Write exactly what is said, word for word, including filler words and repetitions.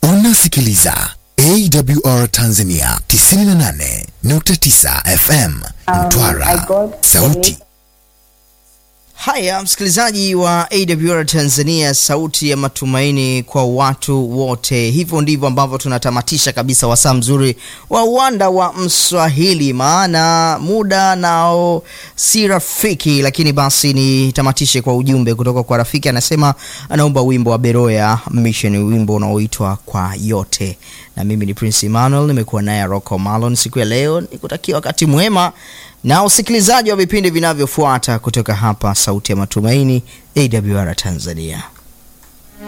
Unasikiliza A W R Tanzania tisini na nane nukta tisa F M Mtwara, sauti. Haya, msikilizaji wa A W R Tanzania, sauti ya matumaini kwa watu wote. Hivyo ndivyo ambavyo tunatamatisha kabisa wasaa mzuri wa uwanda wa Mswahili, maana muda nao si rafiki. Lakini basi ni tamatishe kwa ujumbe kutoka kwa rafiki. Anasema anaomba wimbo wa Beroya Mission, wimbo unaoitwa Kwa Yote. Na mimi ni Prince Emmanuel, nimekuwa naye Rocco Malon siku ya leo. Nikutakia wakati mwema na usikilizaji wa vipindi vinavyofuata kutoka hapa Sauti ya Matumaini A W R Tanzania.